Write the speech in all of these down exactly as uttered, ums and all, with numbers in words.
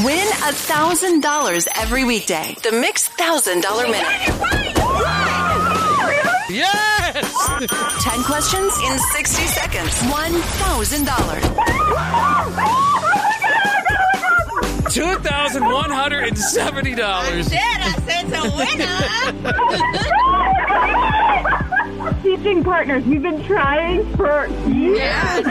Win one thousand dollars every weekday. The Mix one thousand dollars Minute. Yes! ten questions in sixty seconds. one thousand dollars. two thousand one hundred seventy dollars. I said, I said it's a winner. Teaching partners, we've been trying for years. Yes.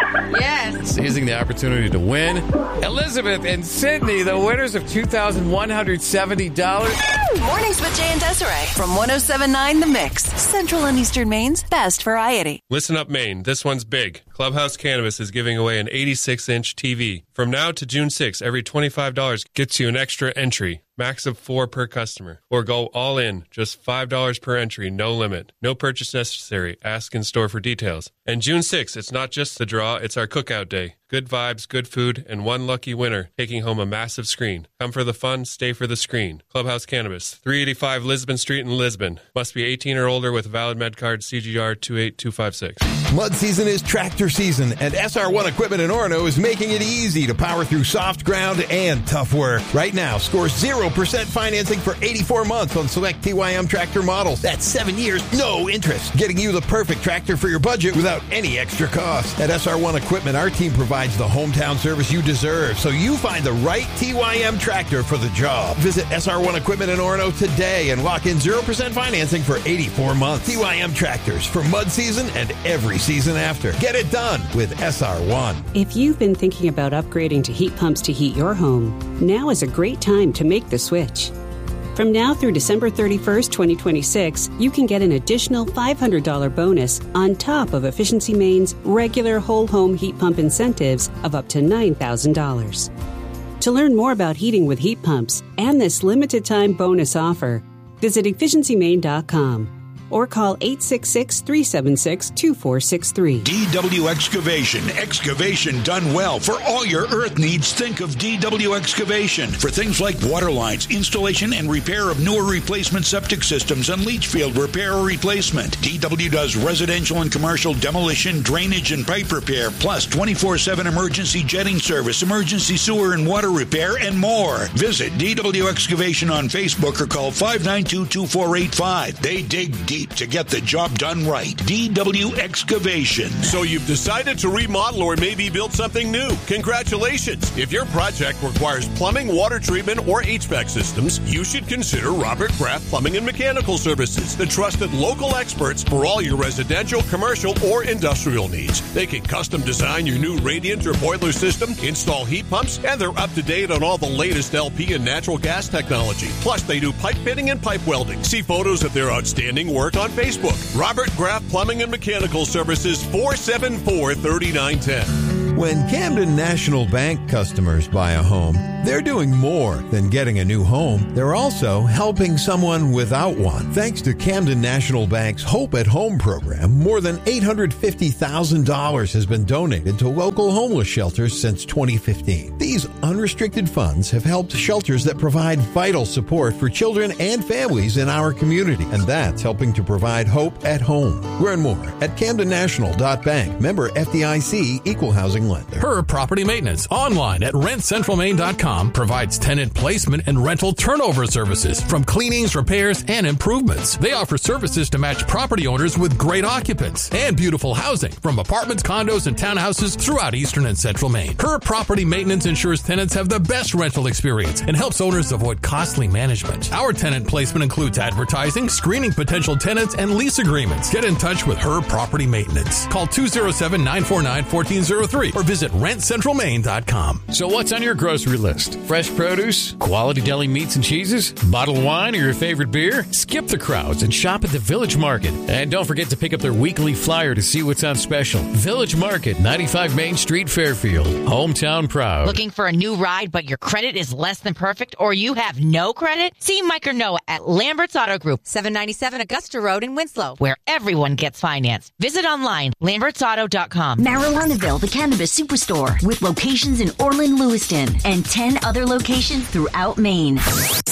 Yes. Seizing the opportunity to win. Elizabeth and Sydney, the winners of two thousand one hundred seventy dollars. Mornings with Jay and Desiree from one oh seven point nine The Mix. Central and Eastern Maine's best variety. Listen up, Maine. This one's big. Clubhouse Cannabis is giving away an eighty-six inch T V. From now to June sixth, every twenty-five dollars gets you an extra entry. Max of four per customer. Or go all in. Just five dollars per entry, no limit. No purchase necessary. Ask in store for details. And June sixth, it's not just the draw, it's our cookout day. Good vibes, good food, and one lucky winner taking home a massive screen. Come for the fun, stay for the screen. Clubhouse Cannabis, three eighty-five Lisbon Street in Lisbon. Must be eighteen or older with valid med card C G R two eight two five six. Mud season is tractor season, and S R one Equipment in Orono is making it easy to power through soft ground and tough work. Right now, score zero percent financing for eighty-four months on select T Y M tractor models. That's seven years, no interest. Getting you the perfect tractor for your budget without any extra cost. At S R one Equipment, our team provides the hometown service you deserve, so you find the right T Y M tractor for the job. Visit S R one Equipment in Orono today and lock in zero percent financing for eighty-four months. T Y M tractors for mud season and every season after. Get it done with S R one. If you've been thinking about upgrading to heat pumps to heat your home, now is a great time to make the switch. From now through December thirty-first, twenty twenty-six, you can get an additional five hundred dollars bonus on top of Efficiency Maine's regular whole home heat pump incentives of up to nine thousand dollars. To learn more about heating with heat pumps and this limited time bonus offer, visit efficiency maine dot com or call eight six six, three seven six, two four six three. D W Excavation. Excavation done well. For all your earth needs, think of D W Excavation. For things like water lines, installation and repair of newer replacement septic systems, and leach field repair or replacement. D W does residential and commercial demolition, drainage, and pipe repair, plus twenty-four seven emergency jetting service, emergency sewer and water repair, and more. Visit D W Excavation on Facebook or call five nine two, two four eight five. They dig deep to get the job done right. D W Excavation. So you've decided to remodel or maybe build something new. Congratulations. If your project requires plumbing, water treatment, or H V A C systems, you should consider Robert Kraft Plumbing and Mechanical Services, the trusted local experts for all your residential, commercial, or industrial needs. They can custom design your new radiant or boiler system, install heat pumps, and they're up to date on all the latest L P and natural gas technology. Plus, they do pipe fitting and pipe welding. See photos of their outstanding work on Facebook. Robert Graff Plumbing and Mechanical Services, four seven four, three nine one zero. When Camden National Bank customers buy a home, they're doing more than getting a new home. They're also helping someone without one. Thanks to Camden National Bank's Hope at Home program, more than eight hundred fifty thousand dollars has been donated to local homeless shelters since twenty fifteen. These unrestricted funds have helped shelters that provide vital support for children and families in our community, and that's helping to provide hope at home. Learn more at camden national dot bank. Member F D I C, Equal Housing Lender. Her Property Maintenance online at rent central maine dot com provides tenant placement and rental turnover services, from cleanings, repairs, and improvements. They offer services to match property owners with great occupants and beautiful housing, from apartments, condos, and townhouses throughout eastern and central Maine. Her Property Maintenance ensures tenants have the best rental experience and helps owners avoid costly management. Our tenant placement includes advertising, screening potential tenants, and lease agreements. Get in touch with Her Property Maintenance. Call two oh seven, nine four nine, one four zero three or visit rent central maine dot com. So what's on your grocery list? Fresh produce? Quality deli meats and cheeses? Bottled wine or your favorite beer? Skip the crowds and shop at the Village Market. And don't forget to pick up their weekly flyer to see what's on special. Village Market, ninety-five Main Street, Fairfield. Hometown proud. Looking for a new ride, but your credit is less than perfect, or you have no credit? See Mike or Noah at Lambert's Auto Group, seven ninety-seven Augusta Road in Winslow, where everyone gets financed. Visit online, lamberts auto dot com. Marijuanaville, the Cannabis Superstore, with locations in Orland, Lewiston, and ten other locations throughout Maine.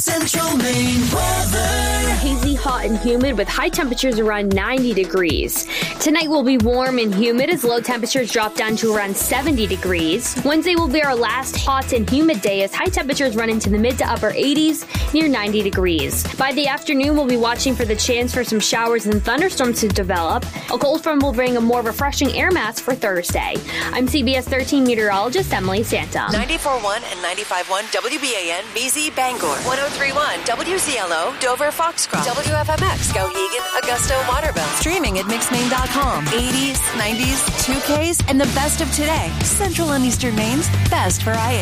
Central Maine weather. Hazy, hot, and humid with high temperatures around ninety degrees. Tonight will be warm and humid as low temperatures drop down to around seventy degrees. Wednesday will be our last hot and humid day as high temperatures run into the mid to upper eighties near ninety degrees. By the afternoon, we'll be watching for the chance for some showers and thunderstorms to develop. A cold front will bring a more refreshing air mass for Thursday. I'm C B S thirteen meteorologist Emily Santa. ninety-four point one and ninety-five point one W B A N B Z Bangor. one oh three point one W C L O Dover Foxcroft. W F M X Skowhegan Augusta Waterville. Streaming at mix maine dot com. eighties, nineties, two Ks, and the best of today. Central and Eastern Maine's best variety.